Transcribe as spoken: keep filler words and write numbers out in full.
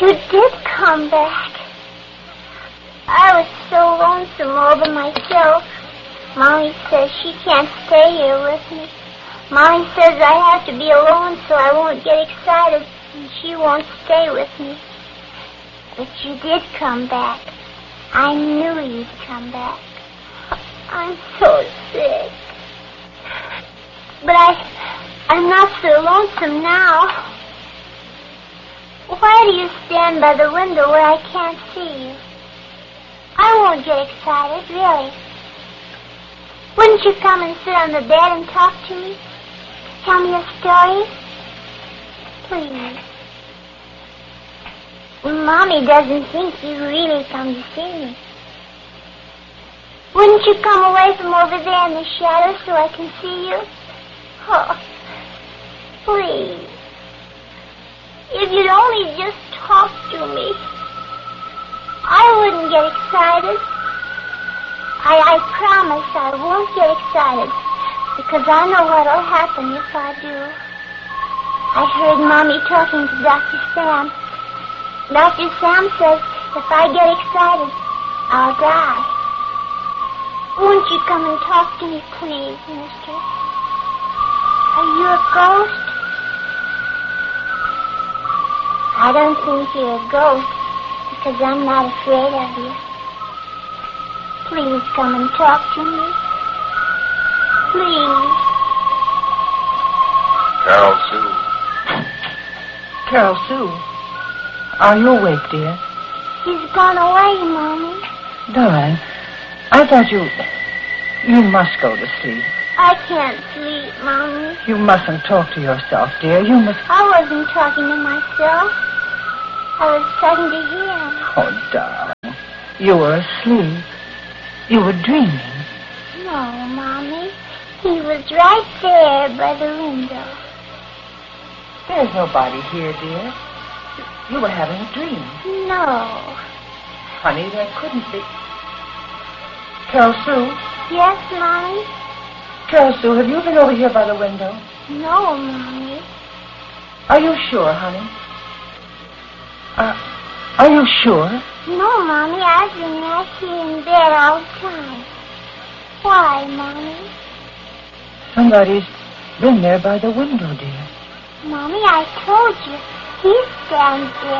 You did come back. I was so lonesome all by myself. Mommy says she can't stay here with me. Mommy says I have to be alone so I won't get excited and she won't stay with me. But you did come back. I knew you'd come back. I'm so sick. But I, I'm not so lonesome now. Why do you stand by the window where I can't see you? I won't get excited, really. Wouldn't you come and sit on the bed and talk to me? Tell me a story? Please. Mommy doesn't think you really come to see me. Wouldn't you come away from over there in the shadows so I can see you? Oh, please. If you'd only just talk to me, I wouldn't get excited. I, I promise I won't get excited, because I know what'll happen if I do. I heard Mommy talking to Doctor Sam. Doctor Sam says if I get excited, I'll die. Won't you come and talk to me, please, mister? Are you a ghost? I don't think you're a ghost, because I'm not afraid of you. Please come and talk to me. Please. Carol Sue. Carol Sue, are you awake, dear? He's gone away, Mommy. Darling, I thought you... You must go to sleep. I can't sleep, Mommy. You mustn't talk to yourself, dear. You must... I wasn't talking to myself. I was talking to him. Oh, darling. You were asleep. You were dreaming. No, Mommy. He was right there by the window. There's nobody here, dear. You were having a dream. No. Honey, there couldn't be. Carol Sue? Yes, Mommy? Carol Sue, have you been over here by the window? No, Mommy. Are you sure, honey? Uh, are you sure? No, Mommy. I've been right here in bed all the time. Why, Mommy? Somebody's been there by the window, dear. Mommy, I told you. He stands there